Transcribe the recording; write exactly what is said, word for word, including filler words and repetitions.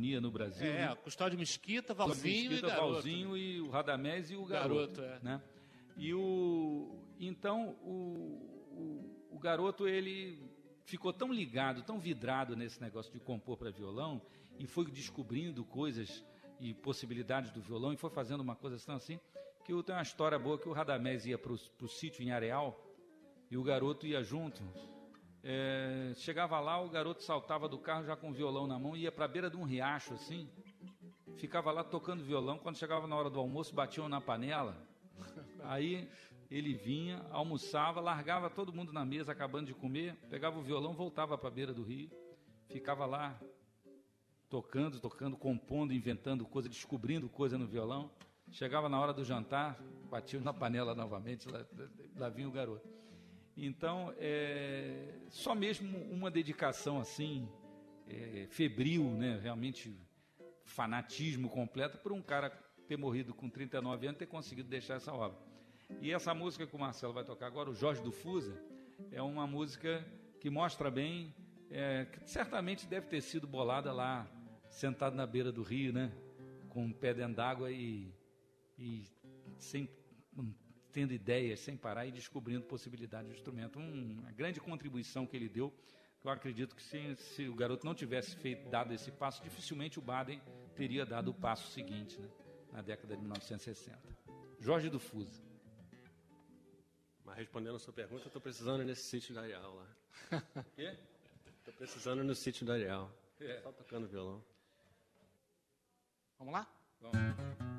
harmonia no Brasil. É, né? Custódio Mesquita, Valzinho Mesquita, e Garoto. Valzinho e o Radamés e o Garoto. Garoto, é. Né? E o... Então, o, o, o Garoto, ele ficou tão ligado, tão vidrado nesse negócio de compor para violão e foi descobrindo coisas e possibilidades do violão e foi fazendo uma coisa tão assim, que eu tenho uma história boa que o Radamés ia para o sítio em Areal e o Garoto ia junto. É, chegava lá, o Garoto saltava do carro já com o violão na mão, ia para a beira de um riacho assim, ficava lá tocando violão. Quando chegava na hora do almoço, batiam na panela. Aí ele vinha, almoçava, largava todo mundo na mesa acabando de comer, pegava o violão, voltava para a beira do rio, ficava lá tocando, tocando, compondo, inventando coisa, descobrindo coisa no violão. Chegava na hora do jantar, batia na panela novamente, lá, lá vinha o Garoto. Então, é, só mesmo uma dedicação assim, é, febril, né, realmente fanatismo completo, por um cara ter morrido com trinta e nove anos e ter conseguido deixar essa obra. E essa música que o Marcelo vai tocar agora, o Jorge do Fusa, é uma música que mostra bem, é, que certamente deve ter sido bolada lá, sentado na beira do rio, né, com um pé dentro d'água e, e sem, tendo ideias, sem parar e descobrindo possibilidades do instrumento. Um, uma grande contribuição que ele deu. Eu acredito que se, se o Garoto não tivesse feito, dado esse passo, dificilmente o Baden teria dado o passo seguinte, né, na década de mil novecentos e sessenta. Jorge do Fusa. Mas respondendo a sua pergunta, eu estou precisando nesse sítio da Areal lá. Quê? Estou precisando no sítio da Areal. É. Só tocando violão. Vamos lá? Vamos.